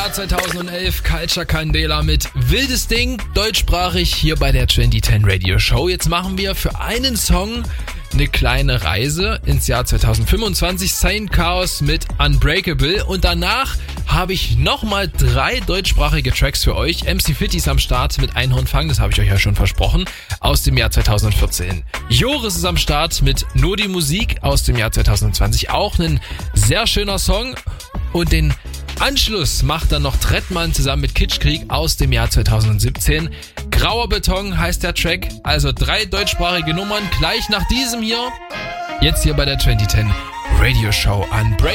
2011 Culture Candela mit Wildes Ding, deutschsprachig hier bei der 2010 Radio Show. Jetzt machen wir für einen Song eine kleine Reise ins Jahr 2025. Saint Chaos mit Unbreakable. Und danach habe ich nochmal 3 deutschsprachige Tracks für euch. MC Fitti ist am Start mit Einhornfang, das habe ich euch ja schon versprochen, aus dem Jahr 2014. Joris ist am Start mit Nur die Musik aus dem Jahr 2020. Auch ein sehr schöner Song. Und den Anschluss macht dann noch Trettmann zusammen mit Kitschkrieg aus dem Jahr 2017. Grauer Beton heißt der Track. Also 3 deutschsprachige Nummern gleich nach diesem hier. Jetzt hier bei der 2010 Radio Show Unbreakable.